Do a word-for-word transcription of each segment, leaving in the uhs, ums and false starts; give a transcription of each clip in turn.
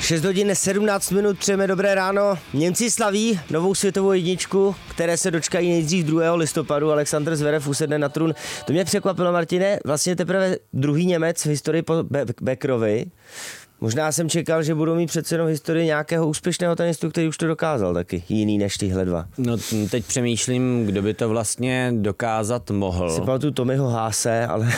šest hodin sedmnáct minut, přejeme dobré ráno. Němci slaví novou světovou jedničku, které se dočkají nejdřív druhého listopadu. Alexander Zverev usedne na trůn. To mě překvapilo, Martine, vlastně teprve druhý Němec v historii po Be- Beckerovi. Možná jsem čekal, že budou mít přece jenom v historii nějakého úspěšného tenistu, který už to dokázal taky, jiný než tyhle dva. No teď přemýšlím, kdo by to vlastně dokázat mohl. Si pamatuju Tommyho Haase, ale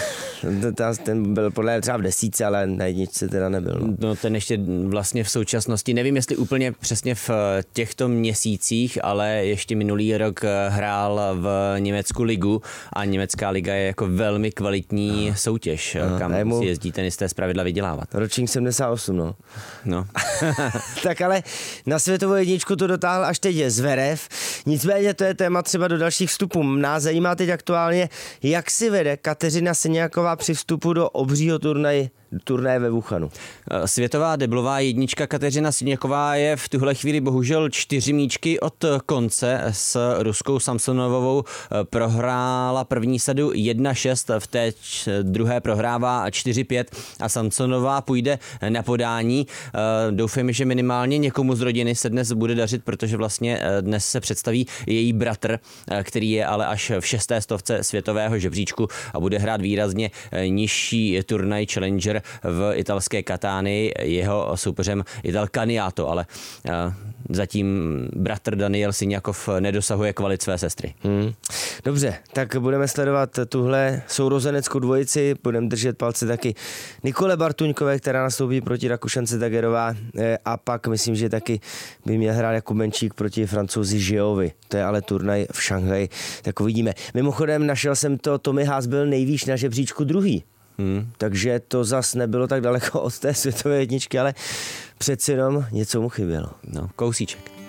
ten byl podle třeba v desíce, ale na jedničce teda nebyl. No. no ten ještě vlastně v současnosti, nevím jestli úplně přesně v těchto měsících, ale ještě minulý rok hrál v Německu ligu a německá liga je jako velmi kvalitní Aha. soutěž, Aha. kam Aha. si jezdí tenisté zpravidla vydělávat. Ročník sedmdesát osm, no. No. Tak ale na světovou jedničku to dotáhl až teď je Zverev. Nicméně to je téma třeba do dalších vstupů. Nás zajímá teď aktuálně, jak si vede Kateřina Siniaková při vstupu do obřího turnaje turnaje ve Wuhanu. Světová deblová jednička Kateřina Siniaková je v tuhle chvíli bohužel čtyři míčky od konce. S ruskou Samsonovou prohrála první sadu jedna šest, v té druhé prohrává čtyři pět a Samsonová půjde na podání. Doufejme, že minimálně někomu z rodiny se dnes bude dařit, protože vlastně dnes se představí její bratr, který je ale až v šesté stovce světového žebříčku a bude hrát výrazně nižší turnaj Challenger v italské Katánii, jeho soupeřem Ital Caniato, ale uh, zatím bratr Daniel Siniakov nedosahuje kvalit své sestry. Hmm. Dobře, tak budeme sledovat tuhle sourozeneckou dvojici, budeme držet palce taky Nikole Bartuňkové, která nastoupí proti Rakušance Dagerová a pak myslím, že taky by měl hrát Jakub Menčík proti Francouzi Žiovi. To je ale turnaj v Šanghaji, tak uvidíme. Mimochodem našel jsem to, Tommy Haas byl nejvýš na žebříčku druhý. Hmm. Takže to zas nebylo tak daleko od té světové jedničky, ale přeci jenom něco mu chybělo. No, kousíček.